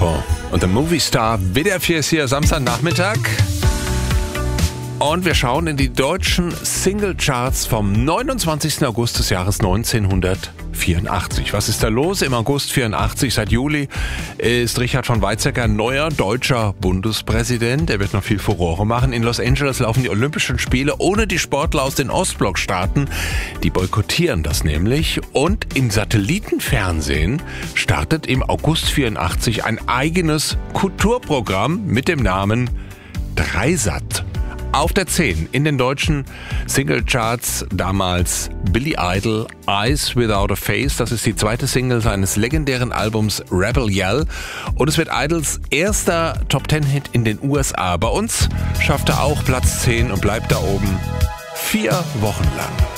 Dupont und der Movie Star. WDR 4 ist hier Samstagnachmittag. Und wir schauen in die deutschen Singlecharts vom 29. August des Jahres 1984. Was ist da los? Im August 84, seit Juli, ist Richard von Weizsäcker neuer deutscher Bundespräsident. Er wird noch viel Furore machen. In Los Angeles laufen die Olympischen Spiele ohne die Sportler aus den Ostblockstaaten. Die boykottieren das nämlich. Und im Satellitenfernsehen startet im August 84 ein eigenes Kulturprogramm mit dem Namen Dreisat. Auf der 10 in den deutschen Singlecharts damals Billy Idol, Eyes Without a Face. Das ist die zweite Single seines legendären Albums Rebel Yell. Und es wird Idols erster Top-10-Hit in den USA. Bei uns schafft er auch Platz 10 und bleibt da oben 4 Wochen lang.